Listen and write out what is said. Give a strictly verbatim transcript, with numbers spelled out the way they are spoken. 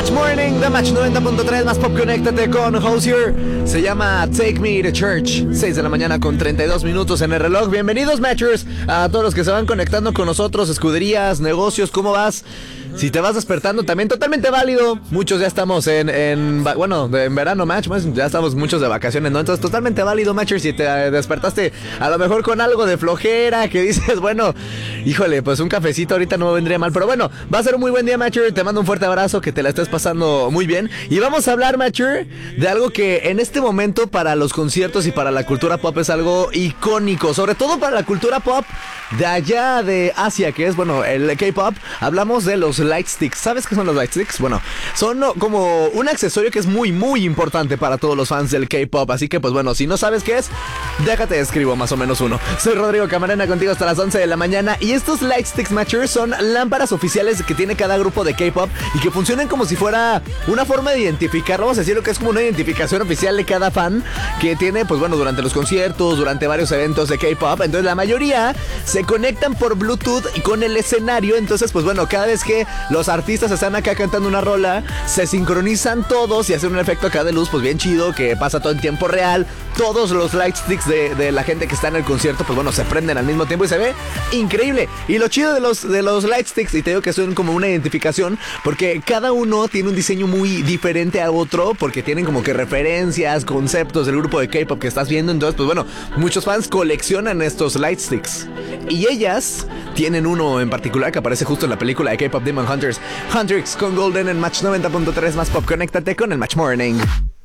Match Morning, The Match noventa punto tres, más pop, conéctate con Hozier. Se llama Take Me to Church. seis de la mañana con treinta y dos minutos en el reloj. Bienvenidos, Matchers, a todos los que se van conectando con nosotros. Escuderías, negocios, ¿cómo vas? Si te vas despertando, también totalmente válido. Muchos ya estamos en, en bueno, en verano, Match, ya estamos muchos de vacaciones, ¿no? Entonces, totalmente válido, Matcher. Si te despertaste a lo mejor con algo de flojera, que dices, bueno, híjole, pues un cafecito ahorita no me vendría mal. Pero bueno, va a ser un muy buen día, Matcher. Te mando un fuerte abrazo, que te la estés pasando muy bien. Y vamos a hablar, Matcher, de algo que en este momento para los conciertos y para la cultura pop es algo icónico. Sobre todo para la cultura pop de allá de Asia, que es, bueno, el K-pop. Hablamos de los light sticks. ¿Sabes qué son los light sticks? Bueno, son como un accesorio que es muy, muy importante para todos los fans del K-pop. Así que, pues bueno, si no sabes qué es, déjate escribo más o menos uno. Soy Rodrigo Camarena, contigo hasta las once de la mañana. Y estos light sticks, Matchers, son lámparas oficiales que tiene cada grupo de K-pop y que funcionan como si fuera una forma de identificar, vamos a decirlo, que es como una identificación oficial de cada fan que tiene, pues bueno, durante los conciertos, durante varios eventos de K-pop. Entonces la mayoría se conectan por Bluetooth y con el escenario. Entonces, pues bueno, cada vez que los artistas están acá cantando una rola, se sincronizan todos y hacen un efecto acá de luz, pues bien chido, que pasa todo en tiempo real. Todos los light sticks de, de la gente que está en el concierto, pues bueno, se prenden al mismo tiempo y se ve increíble. Y lo chido de los, de los light sticks, y te digo que son como una identificación, porque cada uno tiene un diseño muy diferente a otro, porque tienen como que referencias, conceptos del grupo de K-pop que estás viendo. Entonces, pues bueno, muchos fans coleccionan estos light sticks. Y ellas tienen uno en particular que aparece justo en la película de K-pop Demon Hunters. Huntrix con Golden en Match noventa punto tres, más pop. Conéctate con el Match Morning.